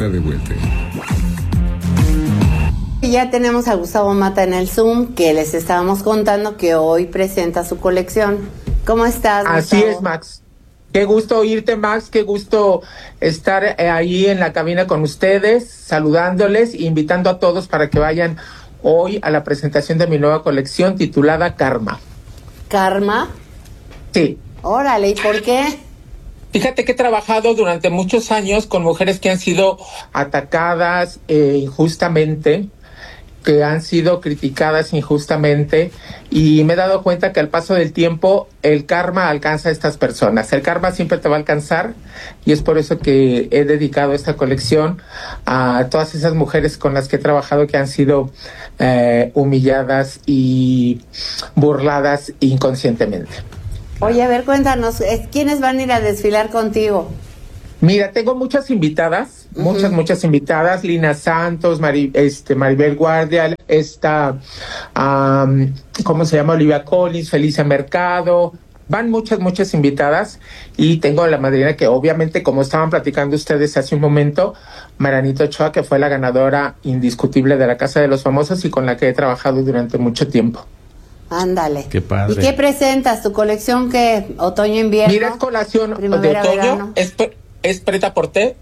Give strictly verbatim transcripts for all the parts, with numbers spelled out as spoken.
está de vuelta. Ya tenemos a Gustavo Mata en el Zoom, que les estábamos contando que hoy presenta su colección. ¿Cómo estás, Gustavo? Así es, Max. Qué gusto oírte, Max, qué gusto estar ahí en la cabina con ustedes, saludándoles, invitando a todos para que vayan hoy a la presentación de mi nueva colección titulada Karma. ¿Karma? Sí. Órale, ¿y por qué? Fíjate que he trabajado durante muchos años con mujeres que han sido atacadas eh, injustamente, que han sido criticadas injustamente, y me he dado cuenta que al paso del tiempo el karma alcanza a estas personas. El karma siempre te va a alcanzar, y es por eso que he dedicado esta colección a todas esas mujeres con las que he trabajado que han sido eh, humilladas y burladas inconscientemente. Oye, a ver, cuéntanos, ¿quiénes van a ir a desfilar contigo? Mira, tengo muchas invitadas, uh-huh. muchas, muchas invitadas. Lina Santos, Mari, este, Maribel Guardia, esta, um, ¿cómo se llama? Olivia Collins, Felicia Mercado. Van muchas, muchas invitadas, y tengo a la madrina que obviamente, como estaban platicando ustedes hace un momento, Maranito Ochoa, que fue la ganadora indiscutible de la Casa de los Famosos y con la que he trabajado durante mucho tiempo. Ándale. Qué padre. ¿Y qué presentas? ¿Tu colección qué? ¿Otoño-invierno? Mira, es colación de otoño, verano. es, es Pret-a-Porter,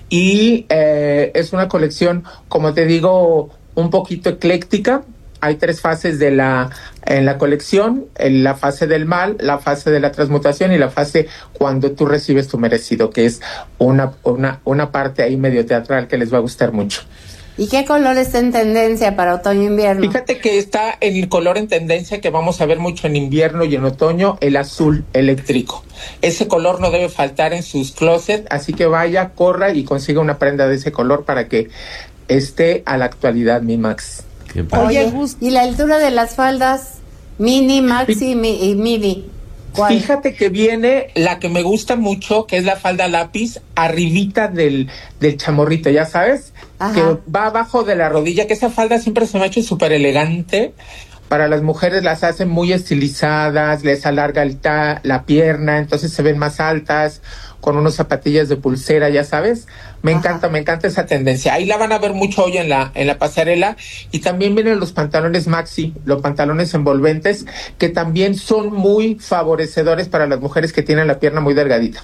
y eh, es una colección, como te digo, un poquito ecléctica. Hay tres fases de la en la colección: en la fase del mal, la fase de la transmutación y la fase cuando tú recibes tu merecido, que es una, una, una parte ahí medio teatral que les va a gustar mucho. ¿Y qué color está en tendencia para otoño-invierno? Fíjate que está en el color en tendencia que vamos a ver mucho en invierno y en otoño, el azul eléctrico. Ese color no debe faltar en sus closets, así que vaya, corra y consiga una prenda de ese color para que esté a la actualidad, mi Max. Qué padre. Oye, ¿y la altura de las faldas mini, maxi y midi? ¿Cuál? Fíjate que viene la que me gusta mucho, que es la falda lápiz, arribita del, del chamorrito, ya sabes, Ajá. que va abajo de la rodilla, que esa falda siempre se me ha hecho súper elegante. Para las mujeres las hacen muy estilizadas, les alarga el ta, la pierna, entonces se ven más altas, con unas zapatillas de pulsera, ya sabes. Me Ajá. encanta, me encanta esa tendencia. Ahí la van a ver mucho hoy en la en la pasarela. Y también vienen los pantalones maxi, los pantalones envolventes, que también son muy favorecedores para las mujeres que tienen la pierna muy delgadita.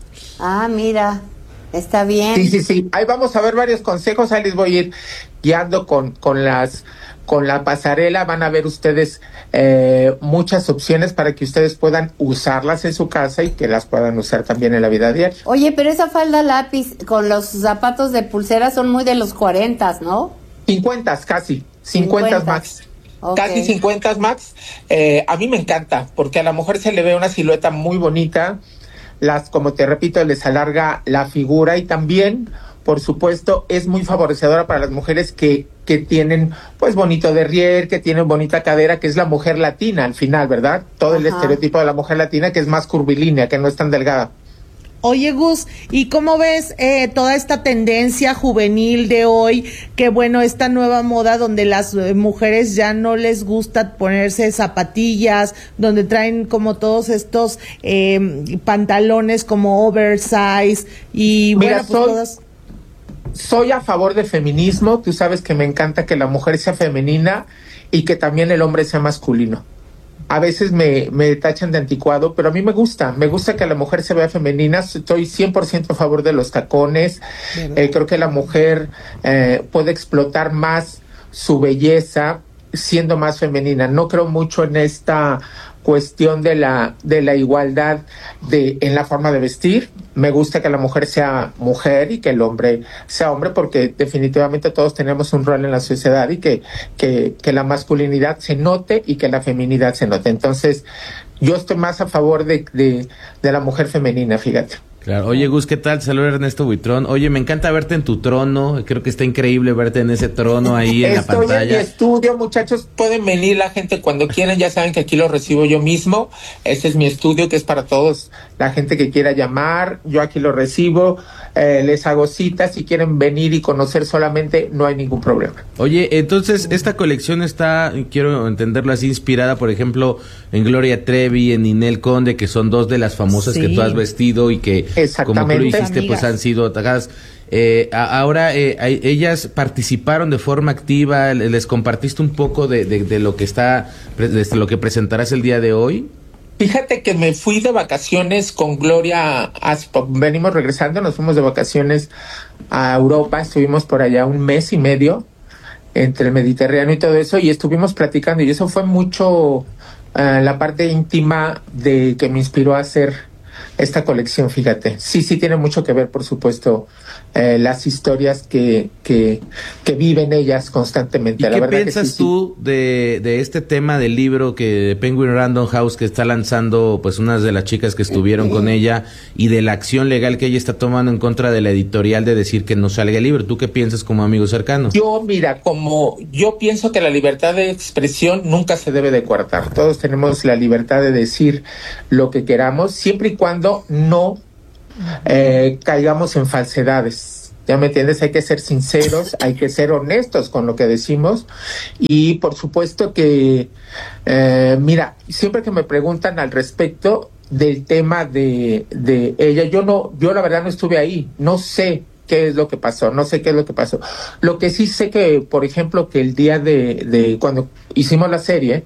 Ah, mira, está bien. Sí, sí, sí. Ahí vamos a ver varios consejos. Ahí les voy a ir guiando con, con las... Con la pasarela van a ver ustedes eh, muchas opciones para que ustedes puedan usarlas en su casa y que las puedan usar también en la vida diaria. Oye, pero esa falda lápiz con los zapatos de pulsera son muy de los cuarentas, ¿no? cincuentas casi, cincuentas max. Okay. Casi cincuentas max. Eh, a mí me encanta porque a la mujer se le ve una silueta muy bonita. Las, como te repito, les alarga la figura, y también, por supuesto, es muy favorecedora para las mujeres que, que tienen, pues, bonito derrier, que tienen bonita cadera, que es la mujer latina al final, ¿verdad? Todo Ajá. el estereotipo de la mujer latina, que es más curvilínea, que no es tan delgada. Oye, Gus, ¿y cómo ves eh, toda esta tendencia juvenil de hoy? Que bueno, esta nueva moda donde las eh, mujeres ya no les gusta ponerse zapatillas, donde traen como todos estos eh, pantalones como oversize y Mira, bueno, pues soy, todas... Soy a favor del feminismo. Tú sabes que me encanta que la mujer sea femenina y que también el hombre sea masculino. A veces me, me tachan de anticuado, pero a mí me gusta, me gusta que la mujer se vea femenina. Estoy cien por ciento a favor de los tacones. Eh, creo que la mujer eh, puede explotar más su belleza siendo más femenina. No creo mucho en esta cuestión de la de la igualdad de en la forma de vestir. Me gusta que la mujer sea mujer y que el hombre sea hombre, porque definitivamente todos tenemos un rol en la sociedad, y que que que la masculinidad se note y que la feminidad se note. Entonces, yo estoy más a favor de de, de la mujer femenina, fíjate. Claro. Oye, Gus, ¿qué tal? Saludos, Ernesto Buitrón. Oye, me encanta verte en tu trono. Creo que está increíble verte en ese trono ahí en Estoy la pantalla. Estoy en mi estudio, muchachos. Pueden venir la gente cuando quieran. Ya saben que aquí los recibo yo mismo. Este es mi estudio, que es para todos. La gente que quiera llamar, yo aquí lo recibo. Eh, les hago citas. Si quieren venir y conocer solamente, no hay ningún problema. Oye, entonces, esta colección está, quiero entenderlo así, inspirada, por ejemplo, en Gloria Trevi, en Ninel Conde, que son dos de las famosas sí. que tú has vestido y que, como tú lo dijiste, pues han sido atacadas. Eh, a, ahora, eh, a, ellas participaron de forma activa, les compartiste un poco de, de, de lo que está, de lo que presentarás el día de hoy. Fíjate que me fui de vacaciones con Gloria Aspo. Venimos regresando, nos fuimos de vacaciones a Europa, estuvimos por allá un mes y medio entre el Mediterráneo y todo eso, y estuvimos platicando, y eso fue mucho uh, la parte íntima de que me inspiró a hacer esta colección, fíjate. Sí, sí tiene mucho que ver, por supuesto, eh, las historias que, que, que viven ellas constantemente. ¿Y la qué verdad piensas que sí, tú sí. de, de este tema del libro que Penguin Random House, que está lanzando pues unas de las chicas que estuvieron con ella, y de la acción legal que ella está tomando en contra de la editorial de decir que no salga el libro? ¿Tú qué piensas como amigo cercano? Yo, mira, como yo pienso que la libertad de expresión nunca se debe de coartar. Todos tenemos la libertad de decir lo que queramos, siempre y cuando no eh, caigamos en falsedades. ¿Ya me entiendes? Hay que ser sinceros, hay que ser honestos con lo que decimos, y por supuesto que, eh, mira, siempre que me preguntan al respecto del tema de, de ella, yo no, yo la verdad no estuve ahí, no sé qué es lo que pasó, no sé qué es lo que pasó. Lo que sí sé que, por ejemplo, que el día de, de cuando hicimos la serie,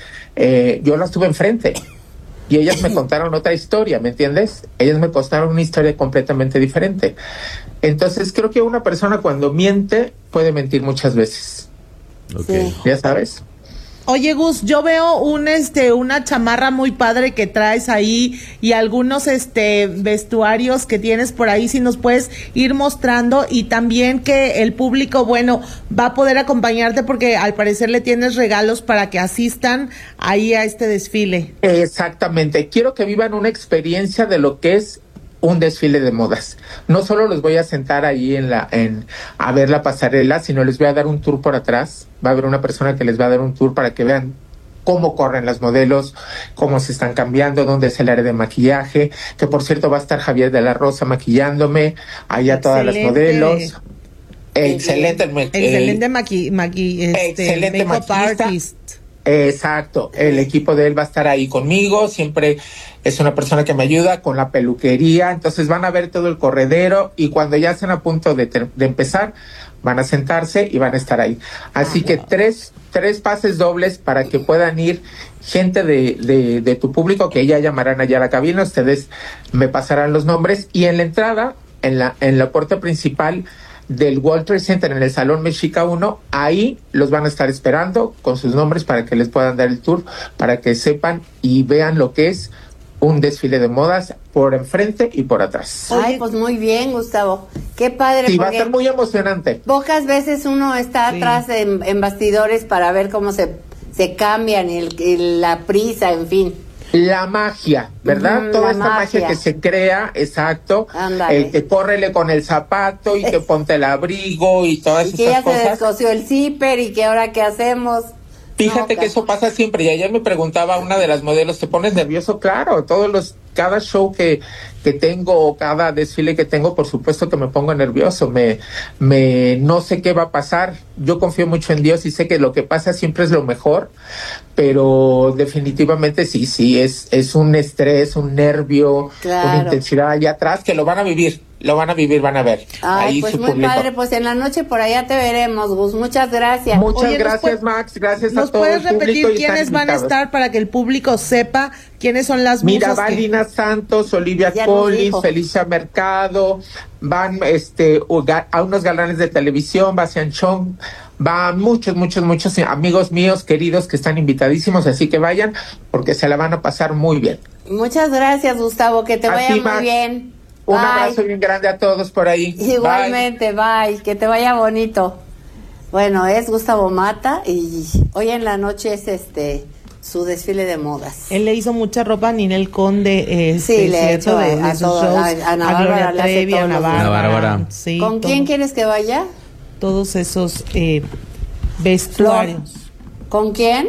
eh, yo la estuve enfrente. Y ellas me contaron otra historia, ¿me entiendes? Ellas me contaron una historia completamente diferente. Entonces creo que una persona cuando miente puede mentir muchas veces. Okay. Sí. ¿Ya sabes? Oye, Gus, yo veo un este una chamarra muy padre que traes ahí y algunos este vestuarios que tienes por ahí, si nos puedes ir mostrando, y también que el público, bueno, va a poder acompañarte porque al parecer le tienes regalos para que asistan ahí a este desfile. Exactamente. Quiero que vivan una experiencia de lo que es un desfile de modas. No solo los voy a sentar ahí en la, en, a ver la pasarela, sino les voy a dar un tour por atrás. Va a haber una persona que les va a dar un tour para que vean cómo corren las modelos, cómo se están cambiando, dónde es el área de maquillaje, que por cierto va a estar Javier de la Rosa maquillándome, allá todas las modelos. Excelente. El, excelente maqui, maqui, este, excelente make-up artist. Exacto, el equipo de él va a estar ahí conmigo, siempre es una persona que me ayuda con la peluquería, entonces van a ver todo el corredero, y cuando ya estén a punto de, ter- de empezar, van a sentarse y van a estar ahí. Así que tres, tres pases dobles para que puedan ir gente de, de, de tu público, que ya llamarán allá a la cabina, ustedes me pasarán los nombres, y en la entrada, en la, en la puerta principal del World Trade Center, en el Salón Mexica uno, ahí los van a estar esperando con sus nombres para que les puedan dar el tour, para que sepan y vean lo que es un desfile de modas por enfrente y por atrás. Ay, pues muy bien, Gustavo. Qué padre. Sí, va a estar muy emocionante. Pocas veces uno está sí. atrás en, en bastidores para ver cómo se, se cambian, el, el, la prisa, en fin. La magia, ¿verdad? Mm, Toda la esta magia. magia que se crea, exacto. Ándale. El que córrele con el zapato y que ponte el abrigo y todas y que esas ya cosas. Se descosió el zipper y que ahora qué hacemos. Fíjate no, que eso pasa siempre. Y ayer me preguntaba una de las modelos, ¿te pones nervioso? Claro, todos los, cada show que, que tengo o cada desfile que tengo, por supuesto que me pongo nervioso. Me, me, no sé qué va a pasar. Yo confío mucho en Dios y sé que lo que pasa siempre es lo mejor. Pero definitivamente sí, sí, es, es un estrés, un nervio, claro. Una intensidad allá atrás que lo van a vivir. Lo van a vivir, van a ver. Ay, ahí pues su muy público. padre, pues en la noche por allá te veremos, Gus. Muchas gracias. Muchas Oye, gracias, puede, Max. Gracias a ¿nos todo el puedes público. repetir quiénes van a estar para que el público sepa quiénes son las musas? Mira, va que... Lina Santos, Olivia ya Collins, Felicia Mercado, van este a unos galanes de televisión, Bastian Chong, van muchos, muchos, muchos amigos míos queridos que están invitadísimos, así que vayan porque se la van a pasar muy bien. Muchas gracias, Gustavo, que te a vaya ti, muy Max. bien. Un bye. abrazo bien grande a todos por ahí. Igualmente, bye. bye, que te vaya bonito. Bueno, es Gustavo Mata y hoy en la noche es este su desfile de modas. Él le hizo mucha ropa a Ninel Conde, este, sí, le ha hecho de, a, de sus todo, shows, a, a, a Gloria Trevi, a Ana Bárbara. Sí, ¿Con todo, quién quieres que vaya? Todos esos eh, vestuarios. Flor. ¿Con quién?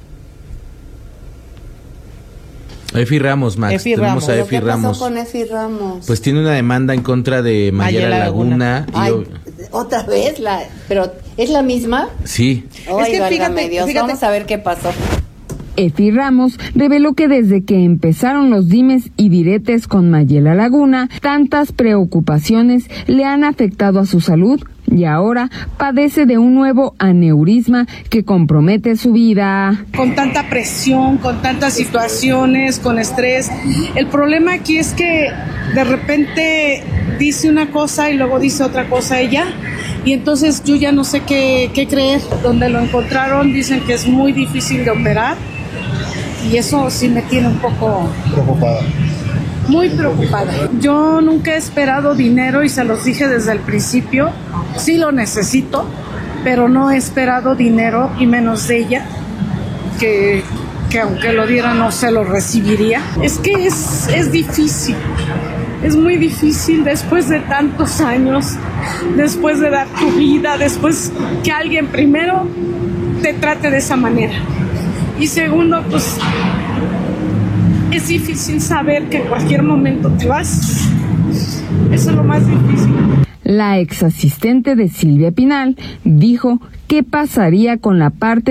Efi Ramos, Max. Efi Tenemos Ramos. a Efi ¿Qué Ramos. pasó con Efi Ramos? Pues tiene una demanda en contra de Mayela, Mayela Laguna. Laguna. Ay, y yo... otra vez, la, pero ¿es la misma? Sí. Ay, es que fíjate, Dios, fíjate, vamos a ver qué pasó. Efi Ramos reveló que desde que empezaron los dimes y diretes con Mayela Laguna, tantas preocupaciones le han afectado a su salud y ahora padece de un nuevo aneurisma que compromete su vida. Con tanta presión, con tantas situaciones, con estrés. El problema aquí es que de repente dice una cosa y luego dice otra cosa ella, y entonces yo ya no sé qué, qué creer. Donde lo encontraron dicen que es muy difícil de operar y eso sí me tiene un poco preocupada. Muy preocupada. Yo nunca he esperado dinero y se los dije desde el principio. Sí lo necesito, pero no he esperado dinero y menos de ella, que, que aunque lo diera no se lo recibiría. Es que es, es difícil, es muy difícil después de tantos años, después de dar tu vida, después que alguien primero te trate de esa manera. Y segundo, pues es difícil saber que en cualquier momento te vas. Eso es lo más difícil. La ex asistente de Silvia Pinal dijo qué pasaría con la parte